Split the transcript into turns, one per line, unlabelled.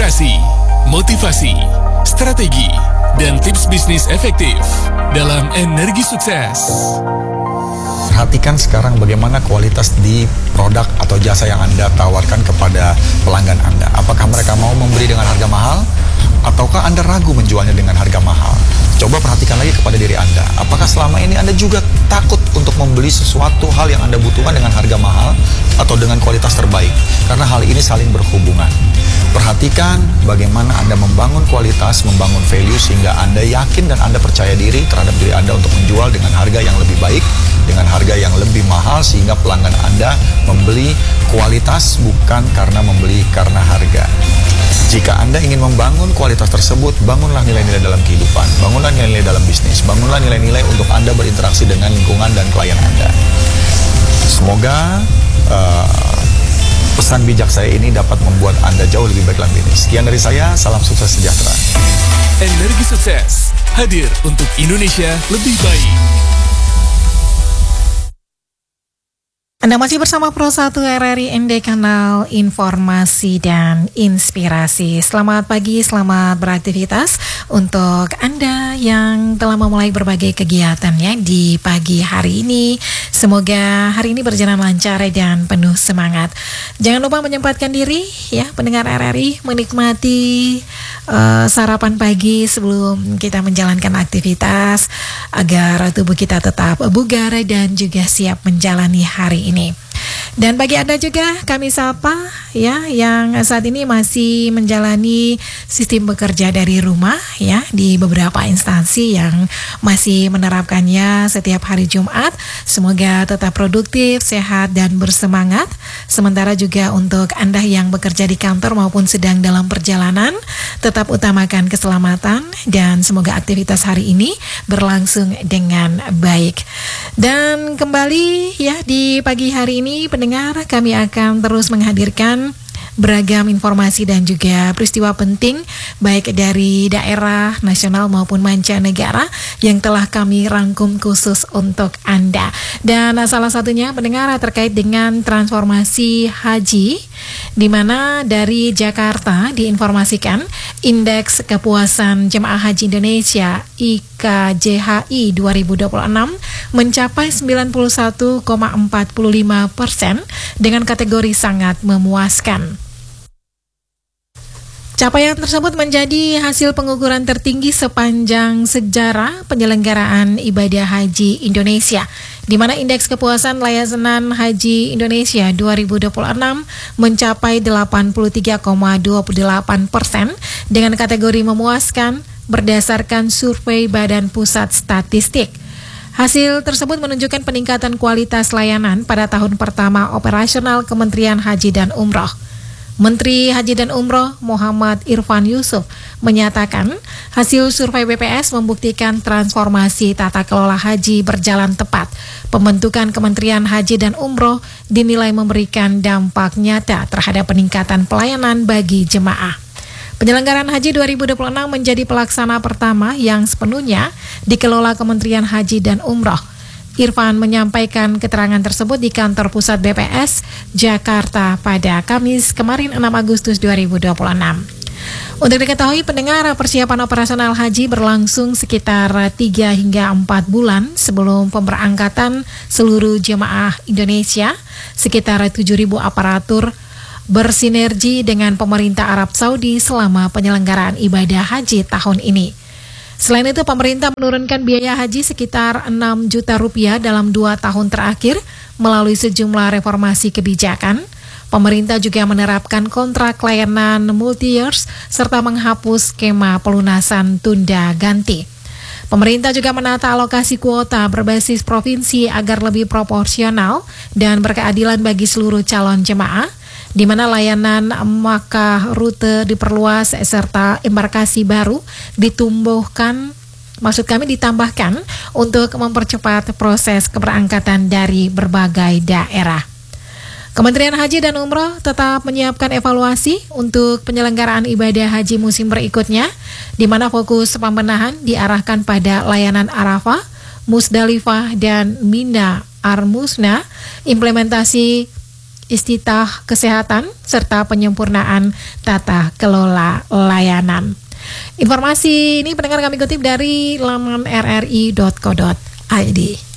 inspirasi, motivasi, strategi, dan tips bisnis efektif dalam Energi Sukses.
Perhatikan sekarang bagaimana kualitas di produk atau jasa yang Anda tawarkan kepada pelanggan Anda. Apakah mereka mau membeli dengan harga mahal? Ataukah Anda ragu menjualnya dengan harga mahal? Coba perhatikan lagi kepada diri Anda. Apakah selama ini Anda juga takut untuk membeli sesuatu hal yang Anda butuhkan dengan harga mahal atau dengan kualitas terbaik? Karena hal ini saling berhubungan. Perhatikan bagaimana Anda membangun kualitas, membangun value sehingga Anda yakin dan Anda percaya diri terhadap diri Anda untuk menjual dengan harga yang lebih baik, dengan harga yang lebih mahal sehingga pelanggan Anda membeli kualitas bukan karena membeli karena harga. Jika Anda ingin membangun kualitas tersebut, bangunlah nilai-nilai dalam kehidupan, bangunlah nilai-nilai dalam bisnis, bangunlah nilai-nilai untuk Anda berinteraksi dengan lingkungan dan klien Anda. Semoga pesan bijak saya ini dapat membuat Anda jauh lebih baik dalam bisnis. Sekian dari saya, salam sukses sejahtera.
Energi Sukses hadir untuk Indonesia lebih baik.
Anda masih bersama Pro 1 RRI ND, kanal informasi dan inspirasi. Selamat pagi, selamat beraktivitas untuk Anda yang telah memulai berbagai kegiatan ya di pagi hari ini. Semoga hari ini berjalan lancar dan penuh semangat. Jangan lupa menyempatkan diri ya pendengar RRI menikmati sarapan pagi sebelum kita menjalankan aktivitas agar tubuh kita tetap bugar dan juga siap menjalani hari ini. Dan bagi Anda juga kami sapa ya yang saat ini masih menjalani sistem bekerja dari rumah ya di beberapa instansi yang masih menerapkannya setiap hari Jumat. Semoga tetap produktif, sehat dan bersemangat. Sementara juga untuk Anda yang bekerja di kantor maupun sedang dalam perjalanan, tetap utamakan keselamatan dan semoga aktivitas hari ini berlangsung dengan baik. Dan kembali ya di pagi hari ini pendengar, kami akan terus menghadirkan beragam informasi dan juga peristiwa penting baik dari daerah, nasional maupun mancanegara yang telah kami rangkum khusus untuk Anda. Dan salah satunya pendengar terkait dengan transformasi haji, di mana dari Jakarta diinformasikan indeks kepuasan jemaah haji Indonesia IKJHI 2026 mencapai 91,45% dengan kategori sangat memuaskan. Capaian tersebut menjadi hasil pengukuran tertinggi sepanjang sejarah penyelenggaraan ibadah haji Indonesia, di mana indeks kepuasan layanan haji Indonesia 2026 mencapai 83,28% dengan kategori memuaskan berdasarkan survei Badan Pusat Statistik. Hasil tersebut menunjukkan peningkatan kualitas layanan pada tahun pertama operasional Kementerian Haji dan Umroh. Menteri Haji dan Umroh Muhammad Irfan Yusuf menyatakan hasil survei BPS membuktikan transformasi tata kelola haji berjalan tepat. Pembentukan Kementerian Haji dan Umroh dinilai memberikan dampak nyata terhadap peningkatan pelayanan bagi jemaah. Penyelenggaraan Haji 2026 menjadi pelaksana pertama yang sepenuhnya dikelola Kementerian Haji dan Umroh. Irfan menyampaikan keterangan tersebut di kantor pusat BPS Jakarta pada Kamis kemarin 6 Agustus 2026. Untuk diketahui pendengar, persiapan operasional haji berlangsung sekitar 3 hingga 4 bulan sebelum pemberangkatan seluruh jemaah Indonesia. Sekitar 7.000 aparatur bersinergi dengan pemerintah Arab Saudi selama penyelenggaraan ibadah haji tahun ini. Selain itu, pemerintah menurunkan biaya haji sekitar 6 juta rupiah dalam 2 tahun terakhir melalui sejumlah reformasi kebijakan. Pemerintah juga menerapkan kontrak layanan multi-years serta menghapus skema pelunasan tunda ganti. Pemerintah juga menata alokasi kuota berbasis provinsi agar lebih proporsional dan berkeadilan bagi seluruh calon jemaah, di mana layanan maka rute diperluas serta embarkasi baru ditambahkan untuk mempercepat proses keberangkatan dari berbagai daerah. Kementerian Haji dan Umroh tetap menyiapkan evaluasi untuk penyelenggaraan ibadah haji musim berikutnya, di mana fokus pembenahan diarahkan pada layanan Arafah, Musdalifah, dan Mina Ar-Musna, implementasi istitah kesehatan, serta penyempurnaan tata kelola layanan. Informasi ini pendengar kami kutip dari laman rri.co.id.